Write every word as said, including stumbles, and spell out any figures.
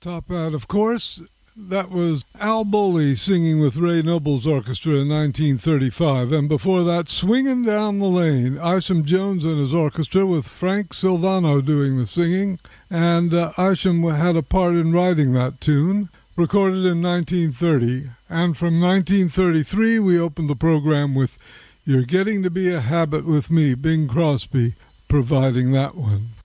Top hat, of course. That was Al Bowley singing with Ray Noble's orchestra in nineteen thirty-five. And before that, Swingin' Down the Lane, Isham Jones and his orchestra with Frank Silvano doing the singing. And uh, Isham had a part in writing that tune, recorded in nineteen thirty. And from nineteen thirty-three, we opened the program with You're Getting to Be a Habit with Me, Bing Crosby providing that one.